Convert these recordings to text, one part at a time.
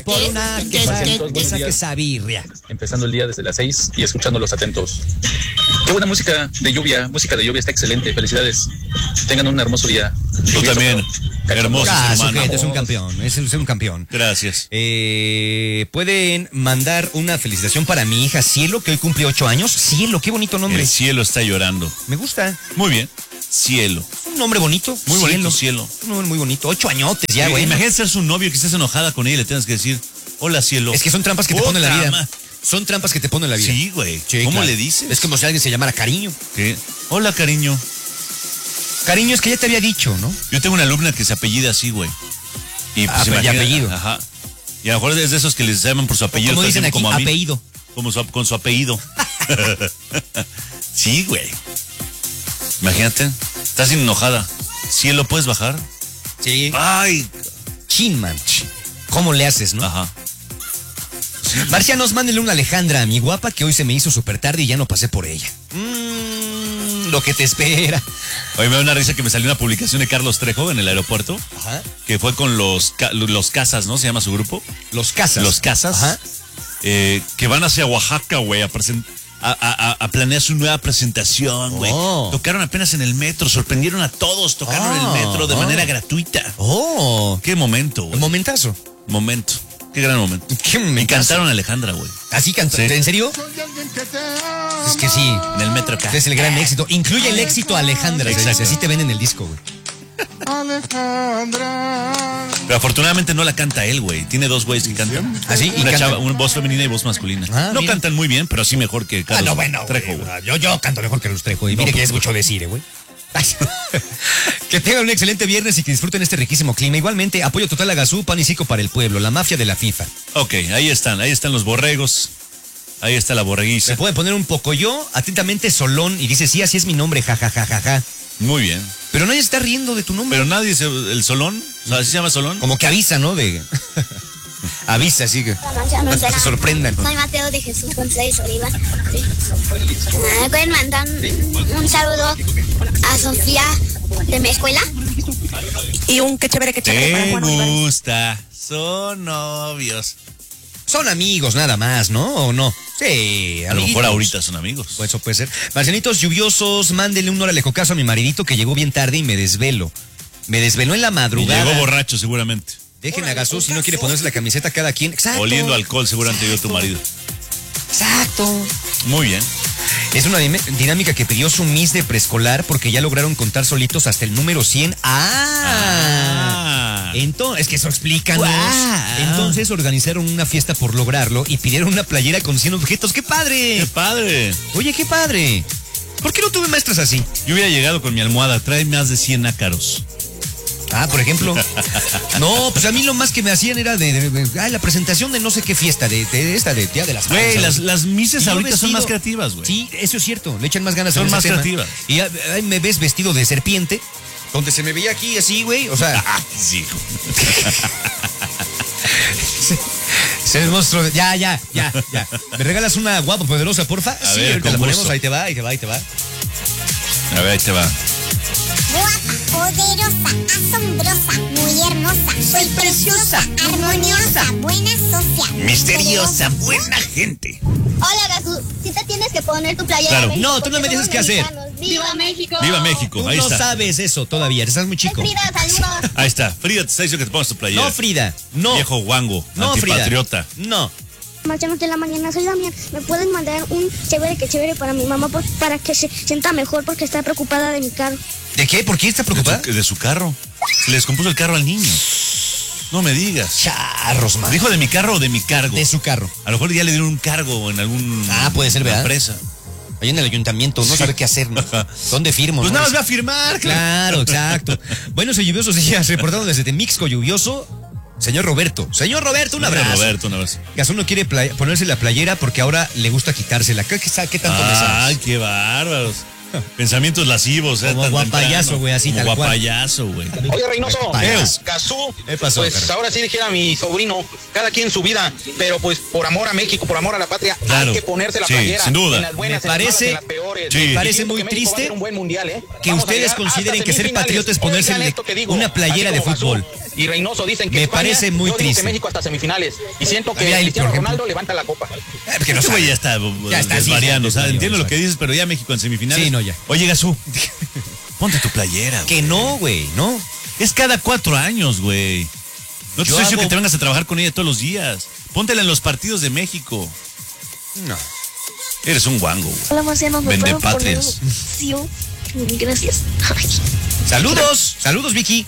Por una quesabirria. Empezando el día desde las 6 y escuchándolos atentos. Qué buena música de lluvia está excelente. Felicidades. Tengan un hermoso día. Tú también. Hermoso ser humano. Es un campeón, es un campeón. Gracias. Pueden mandar una felicitación para mi hija Cielo, que hoy cumple 8 años. Cielo, qué bonito nombre. El cielo está llorando. Me gusta. Muy bien. Cielo. Un nombre bonito. Muy bonito, Cielo. Un nombre muy bonito. 8 añotes ya, güey. Imagínate ser su novio que estés enojada con ella y le tengas que decir, hola, Cielo. Es que son trampas que te ponen en la vida. Son trampas que te ponen en la vida. Sí, güey. Sí, ¿Cómo claro. le dices? Es como si alguien se llamara Cariño. ¿Qué? Hola, cariño. Cariño, es que ya te había dicho, ¿no? Yo tengo una alumna que se apellida así, güey. Y pues apellido. Ajá. Y a lo mejor es de esos que les llaman por su apellido. Como dicen aquí, como apellido. Con su apellido. Sí, güey. Imagínate, estás enojada. ¿Cielo puedes bajar? Sí. Ay. Chin, man. ¿Cómo le haces, no? Ajá. Marcianos, mándele una Alejandra a mi guapa que hoy se me hizo súper tarde y ya no pasé por ella. Lo que te espera. Oye, me da una risa que me salió una publicación de Carlos Trejo en el aeropuerto. Ajá. Que fue con los Casas, ¿no? Se llama su grupo. Los Casas. Los Casas. Ajá. Que van hacia Oaxaca, güey, a planear su nueva presentación, güey. Oh. Tocaron apenas en el metro, sorprendieron a todos, tocaron en el metro de manera gratuita. Oh. Qué momento, güey. Momentazo. Momento. Qué gran momento. Qué Me cantaron a Alejandra, güey. ¿Así cantó? Sí. ¿En serio? Es que sí. En el metro acá. Es el gran éxito. Incluye el éxito Alejandra. Exacto. Así te ven en el disco, güey. Alejandra. Pero afortunadamente no la canta él, güey. Tiene dos güeyes que cantan. ¿Así? Una chava, una voz femenina y voz masculina. No mira. cantan muy bien, pero sí mejor que Carlos no, bueno, Trejo, güey. güey. Yo canto mejor que los Trejo. Y mire que ya escucho decir, güey. Que tengan un excelente viernes y que disfruten este riquísimo clima. Igualmente, apoyo total a Gazú, pan y cico para el pueblo, la mafia de la FIFA. Ok, ahí están los borregos. Ahí está la borreguiza. Se puede poner un poco yo, atentamente Solón, y dice, sí, así es mi nombre, jajajajaja. Muy bien. Pero nadie está riendo de tu nombre. Pero nadie dice el Solón, o sea, ¿así se llama Solón? Como que avisa, ¿no? Avisa, así que se sorprendan. Soy Mateo de Jesús González Oliva. Sí. ¿Pueden mandar un saludo a Sofía de mi escuela? Y un qué chévere para Juan Te Olivares. gusta, son novios. Son amigos nada más, ¿no? ¿O no? Sí, A lo mejor amiguitos. ahorita son amigos. Pues eso puede ser. Marcianitos lluviosos, mándenle un órale cocazo a mi maridito que llegó bien tarde y me desvelo. Me desveló en la Y madrugada. llegó borracho seguramente. Dejen a Gazú si no quiere ponerse la camiseta cada quien. Exacto. Oliendo alcohol seguramente dio tu marido. Exacto. Muy bien. Es una dinámica que pidió su Miss de preescolar porque ya lograron contar solitos hasta el número 100. Entonces, es que eso explícanos. Entonces organizaron una fiesta por lograrlo y pidieron una playera con 100 objetos. ¡Qué padre! ¡Qué padre! Oye, qué padre. ¿Por qué no tuve maestras así? Yo hubiera llegado con mi almohada, trae más de 100 ácaros. Por ejemplo. No, pues a mí lo más que me hacían era la presentación de no sé qué fiesta, de Día de las Madres. Güey, las mises Y yo ahorita son vestido- más creativas, güey. Sí, eso es cierto, le echan más ganas Son a ese más tema. creativas. Y ahí me ves vestido de serpiente, donde se me veía aquí así, güey, o sea... Sí. Se me mostró, ya. ¿Me regalas una guapa poderosa, porfa? A Sí, ver, ahorita la con ponemos, gusto. ahí te va. A ver, ahí te va. Guapa, poderosa, asombrosa, muy hermosa. Soy preciosa, armoniosa, buena socia. Misteriosa, buena gente. Hola, Gazú. Si te tienes que poner tu playera. Claro. de México, No, tú no me porque dices somos qué hacer. mexicanos. ¡Viva México! ¡Viva México! Tú Ahí no está. sabes eso todavía, estás muy chico. Frida, saludos. Ahí está. Frida te está diciendo que te pongas tu playera. No, Frida, no. Viejo guango, No, Frida. antipatriota. No. Marcianos de la mañana, soy Damián. ¿Me pueden mandar un chévere para mi mamá para que se sienta mejor porque está preocupada de mi carro? ¿De qué? ¿Por qué está preocupada? De su carro. Se le descompuso el carro al niño. No me digas. Charros, man. ¿Dijo de mi carro o de mi cargo? De su carro. A lo mejor ya le dieron un cargo en algún... Puede ser, ¿verdad? Empresa. Ahí en el ayuntamiento, no sabe qué hacer, ¿no? ¿Dónde firmo? Pues no? nada más va a firmar. Claro, exacto. Buenos y lluviosos días, reportado desde Temixco, lluvioso. Señor Roberto, un abrazo. Roberto, un abrazo. Gazú no quiere ponerse la playera porque ahora le gusta quitársela. ¿Qué tanto me sabes? Ay, qué bárbaros. Pensamientos lascivos, Como tan guapayazo, temprano. güey, así Como tal cual. guapayazo, güey. Oye, Reynoso, Payaso. Gazú, ¿Qué pasó, pues carnal? ahora sí dijera mi sobrino, cada quien su vida, pero pues por amor a México, por amor a la patria, Claro. hay que ponerse la Sí, playera. sin duda. En las buenas, Me en las malas, parece en las peores. López. Sí. Me parece Siento muy que México va a triste hacer un buen mundial, que Vamos a ustedes llegar consideren hasta que ser semifinales. patriota es ponerse Oigan esto que digo, una playera así de como fútbol. Gazú y Reynoso dicen que Me España, parece muy yo digo triste. que México hasta semifinales. Y siento que Mira, ahí, Cristiano por ejemplo. Ronaldo levanta la copa. Porque no Este güey sabe. ya está, desvariando, o sea, desvarió, entiendo lo que desvarió. dices, pero ya México en semifinales. Sí, no, ya. Oye, Gazú, ponte tu playera. Que no, güey, no. Es cada 4 años, güey. No te Yo estoy diciendo hago- que te vengas a trabajar con ella todos los días. Póntela en los partidos de México. No. Eres un guango, güey. Hola, Marcianos, ¿me Vende pueden poner patrias. sí? Gracias. Ay. Saludos, Vicky.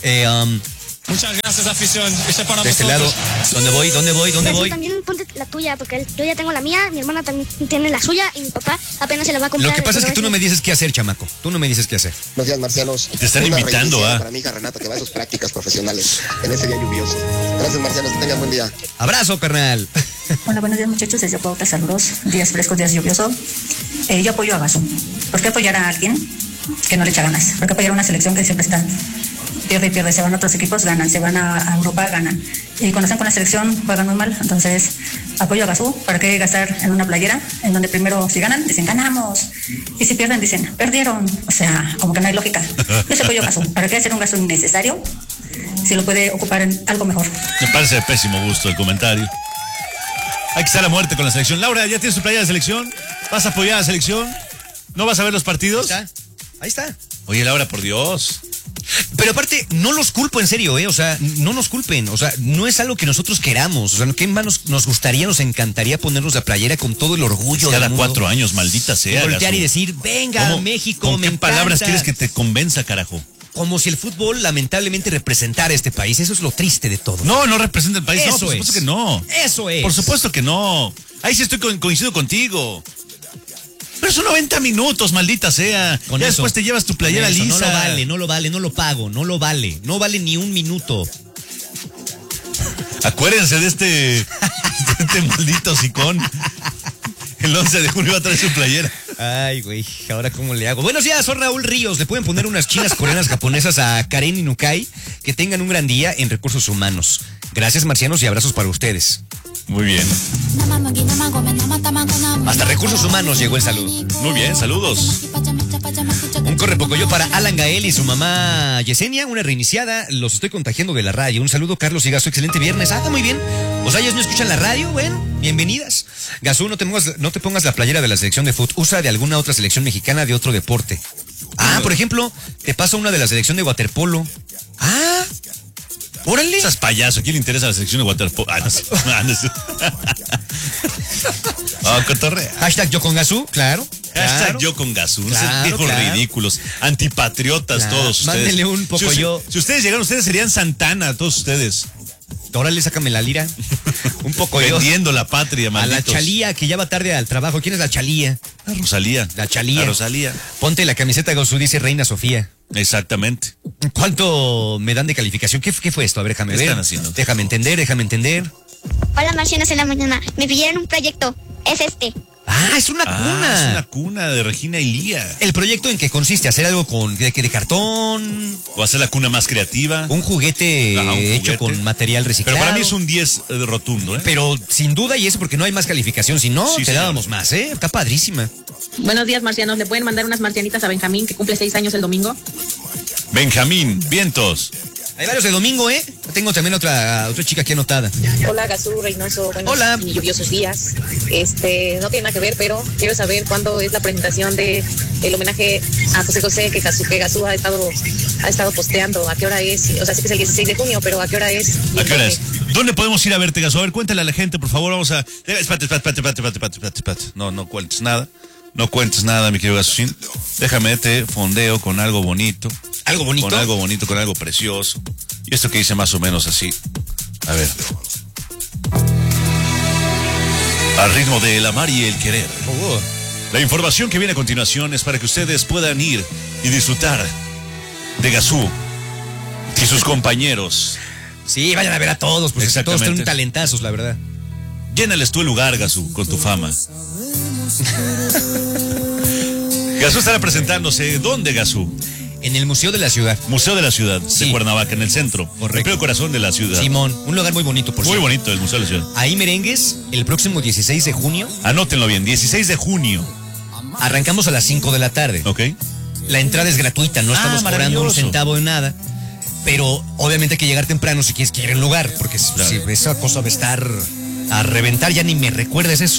Muchas gracias, afición. Este para De este lado, ¿dónde voy? Tú también ponte la tuya, porque yo ya tengo la mía, mi hermana también tiene la suya y mi papá apenas se la va a comprar. Lo que pasa es que tú no me dices. dices qué hacer, chamaco. Tú no me dices qué hacer. Buenos días, marcianos. Te están Una invitando, reivindicación ¿ah? para mi hija Renata, que va a sus prácticas profesionales en ese día lluvioso. Gracias, marcianos. Que tengan buen día. Abrazo, carnal. Hola, buenos días, muchachos. Desde Cuautla, saludos. Días frescos, días lluviosos. Yo apoyo a Gazú. ¿Por qué apoyar a alguien que no le echa ganas? ¿Por qué apoyar a una selección que siempre está pierde y pierde? Se van a otros equipos, ganan. Se van a Europa, ganan. Y cuando están con la selección, juegan muy mal. Entonces, apoyo a Gazú. ¿Para qué gastar en una playera en donde primero, si ganan, dicen ganamos? Y si pierden, dicen perdieron. O sea, como que no hay lógica. Yo apoyo a Gazú. ¿Para qué hacer un gasto innecesario si lo puede ocupar en algo mejor? Me parece de pésimo gusto el comentario. Hay que estar a muerte con la selección. Laura, ¿ya tienes tu playera de selección? ¿Vas a apoyar a la selección? ¿No vas a ver los partidos? Ahí está. Oye, Laura, por Dios. Pero aparte, no los culpo en serio, o sea, no nos culpen, o sea, no es algo que nosotros queramos, o sea, ¿qué más nos gustaría, nos encantaría ponernos la playera con todo el orgullo Cada del mundo? 4 años, maldita sea. Voltear Gazú. y decir, venga, ¿Cómo? México, ¿Con me qué palabras encanta? quieres que te convenza, carajo? Como si el fútbol lamentablemente representara a este país, eso es lo triste de todo. No, no representa el país. Eso No, por supuesto es. que no. Eso es. Por supuesto que no. Ahí sí estoy coincido contigo. Pero son 90 minutos, maldita sea. Con Ya eso. después te llevas tu playera Con eso, lisa. No lo vale, no lo pago, no lo vale. No vale ni un minuto. Acuérdense de este maldito sicón. El 11 de junio va a traer su playera. Ay, güey, ahora cómo le hago. Buenos días, soy Raúl Ríos. Le pueden poner unas chinas coreanas japonesas a Karen Inukai. Que tengan un gran día en recursos humanos. Gracias, marcianos, y abrazos para ustedes. Muy bien. Hasta recursos humanos llegó el saludo. Muy bien, saludos. Un correpocoyo para Alan Gael y su mamá Yesenia, una reiniciada. Los estoy contagiando de la radio. Un saludo, Carlos y Gaso. Excelente viernes. Ah, muy bien. O sea, ellos no escuchan la radio. Bueno, bienvenidas. Gasú, no te pongas la playera de la selección de fútbol. Usa de alguna otra selección mexicana de otro deporte. Ah, por ejemplo, te paso una de la selección de waterpolo. Ah, órale. Estás payaso. ¿A quién le interesa la selección de waterpolo? Ah, no sé. Ah, no sé. Oh, cotorrea. Hashtag yo con Gasú, claro. Hashtag claro. yo con Gazú. Claro, Viejos claro. ridículos. Antipatriotas Claro. todos ustedes. Mándenle un poco si, yo. Si ustedes llegaran, ustedes serían Santana, todos ustedes. Órale, sácame la lira. Un poco yo. Vendiendo la patria, A la malditos. Chalía, que ya va tarde al trabajo. ¿Quién es la Chalía? La Rosalía. La Chalía. La Rosalía. Ponte la camiseta Gasú, dice Reina Sofía. Exactamente. ¿Cuánto me dan de calificación? ¿Qué fue esto? A ver, déjame ¿Qué ver. están haciendo? Déjame entender. Hola, Marcianos en la mañana. Me pidieron un proyecto. Es este. Ah, es una cuna. Es una cuna de Regina y Lía. ¿El proyecto en qué consiste? ¿Hacer algo de cartón? O hacer la cuna más creativa. ¿Un juguete Ajá, un hecho juguete. con material reciclado? Pero para mí es un 10 rotundo, ¿eh? Pero sin duda, y eso porque no hay más calificación. Si no, Sí, te señor. dábamos más, ¿eh? Está padrísima. Buenos días, marcianos. ¿Le pueden mandar unas marcianitas a Benjamín, que cumple 6 años el domingo? Benjamín, vientos. Hay varios de domingo, ¿eh? Tengo también otra chica aquí anotada. Hola, Gasú, Reynoso, buenos Hola. y lluviosos días. No tiene nada que ver, pero quiero saber cuándo es la presentación de el homenaje a José José que Gasú ha estado posteando. ¿A qué hora es? O sea, sé que es el 16 de junio, pero ¿a qué hora es? ¿A qué hora es? ¿Dónde podemos ir a verte, Gasú? A ver, cuéntale a la gente, por favor. Vamos a... Espérate. No cuentes nada. No cuentes nada, mi querido Gasú. Déjame, te fondeo con algo bonito. ¿Algo bonito? Con algo bonito, con algo precioso. Y esto que dice más o menos así. A ver. Al ritmo de el amar y el querer. Oh. La información que viene a continuación es para que ustedes puedan ir y disfrutar de Gasú y sus compañeros. Sí, vayan a ver a todos, pues todos Exactamente. tienen talentazos, la verdad. Llénales tú el lugar, Gasú, con tu fama. Gasú estará presentándose. ¿Dónde, Gasú? En el Museo de la Ciudad. Museo de la Ciudad, Sí. de Cuernavaca, en el centro. Correcto. El pleno corazón de la ciudad. Simón, un lugar muy bonito, por Muy cierto. bonito el Museo de la Ciudad. Ahí merengues, el próximo 16 de junio. Anótenlo bien, 16 de junio. Arrancamos a las 5 de la tarde. Ok. La entrada es gratuita, no estamos cobrando un maravilloso. centavo de nada. Pero obviamente hay que llegar temprano si quieres que llegue el lugar, porque Claro. si esa cosa va a estar a reventar, ya ni me recuerdes eso.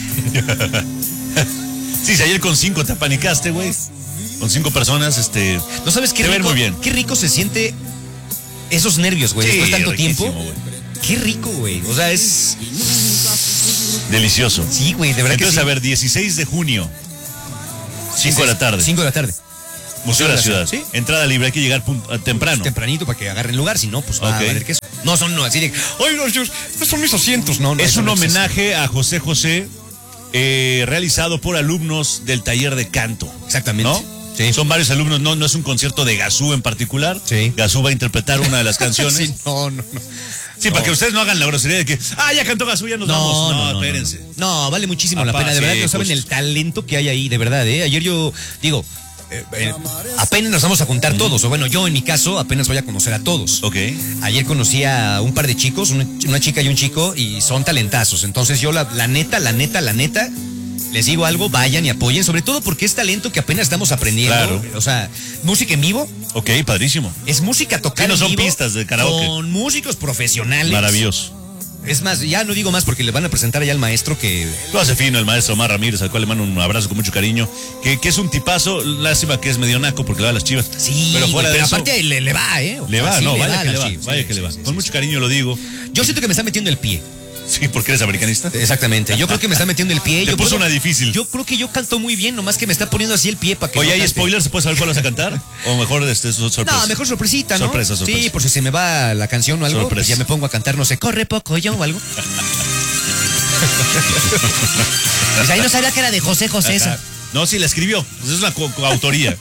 Sí, si ayer con 5 te apanicaste, güey. Con 5 personas, ¿No sabes qué Te ven rico? muy bien. Qué rico se siente esos nervios, güey, Sí, después de tanto riquísimo, tiempo. güey. Qué rico, güey. O sea, es... Delicioso. Sí, güey, de verdad Entonces, que sí. a ver, 16 de junio, 5 de la tarde. 5 de la tarde. Museo de la Ciudad. Sí. Entrada libre, hay que llegar temprano. Tempranito para que agarren lugar, si no, pues va Ok. a valer queso. No son no, así de, ay, no, no son mis asientos. No, no, Es eso un no existe. homenaje a José José, realizado por alumnos del taller de canto. Exactamente. ¿No? Sí. Son varios alumnos, no es un concierto de Gazú en particular. Sí. Gazú va a interpretar una de las canciones. Sí, no. Sí, para que ustedes no hagan la grosería de que, ya cantó Gazú, ya nos vamos. No, espérense. No, vale muchísimo la Apá, pena. De verdad sí, que no saben justo. el talento que hay ahí, de verdad, ¿eh? Ayer yo, digo, apenas nos vamos a juntar todos. O bueno, yo en mi caso apenas voy a conocer a todos. Ok. Ayer conocí a un par de chicos, una chica y un chico, y son talentazos. Entonces yo la neta, les digo algo, vayan y apoyen, sobre todo porque es talento que apenas estamos aprendiendo. Claro. O sea, música en vivo Ok, padrísimo. es música tocada Sí, no en son vivo pistas de karaoke. con músicos profesionales. Maravilloso. Es más, ya no digo más porque le van a presentar allá al maestro que... Lo hace fino el maestro Omar Ramírez, al cual le mando un abrazo con mucho cariño. Que es un tipazo, lástima que es medio naco porque le va a las Chivas. Sí, pero fuera de eso, aparte le va, ¿eh? O le sea, va, sí no, le vaya a que le las va, Chivas. vaya Sí, que le va. sí, Con sí, mucho sí. cariño lo digo. Yo siento que me está metiendo el pie. Sí, porque eres americanista. Exactamente. Yo creo que me está metiendo el pie. Te Yo puso puedo- una difícil. Yo creo que yo canto muy bien, nomás que me está poniendo así el pie para que. Oye, no ¿hay cante. spoilers? ¿Se puede saber cuál vas a cantar? O mejor es sorpresa. No, mejor sorpresita, ¿no? Sorpresa. Sí, por si se me va la canción o algo, Sorpresa. pues ya me pongo a cantar, no sé, corre poco yo o algo. Pues ahí no sabía que era de José José esa. Ajá. No, sí, la escribió. Pues es una coautoría.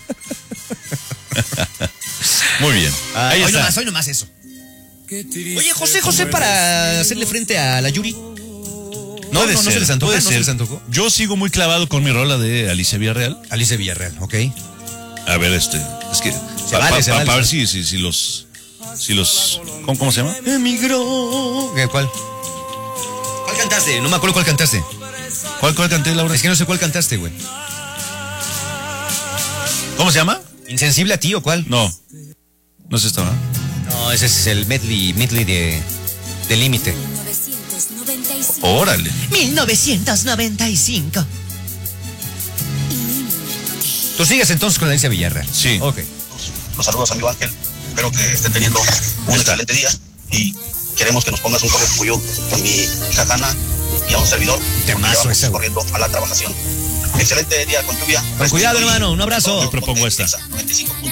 Muy bien. Ahí Hoy está. nomás eso. Oye, José José para hacerle frente a la Yuri. No, Puede no ser, se les antoja, puede no se ser. les antojó. Yo sigo muy clavado con mi rola de Alicia Villarreal. Alicia Villarreal, ok. A ver, es que Se vale, se vale. para ver si los ¿cómo se llama? Emigró. ¿Cuál? ¿Cuál cantaste? No me acuerdo cuál cantaste. ¿Cuál canté, Laura? Es que no sé cuál cantaste, güey. ¿Cómo se llama? ¿Insensible a ti o cuál? No es esta, ¿no? No, ese es el medley de Límite. Órale. 1995. Tú sigues entonces con Alicia Villarreal. Sí. Ok. Los saludos, amigo Ángel. Espero que estén teniendo un excelente día y queremos que nos pongas un correo de apoyo con mi hija Hanna y a un servidor. Temazo porque ese, vamos güey. corriendo a la trabajación. Excelente día con lluvia. Con cuidado, hermano. Un abrazo. Yo propongo esta. 95.9.